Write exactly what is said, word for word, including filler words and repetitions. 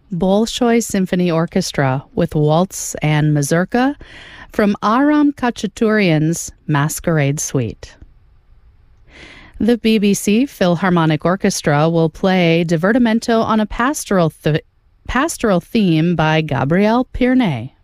Bolshoi Symphony Orchestra with Waltz and Mazurka from Aram Khachaturian's Masquerade Suite. The B B C Philharmonic Orchestra will play Divertimento on a pastoral, th- pastoral theme by Gabriel Pirnet.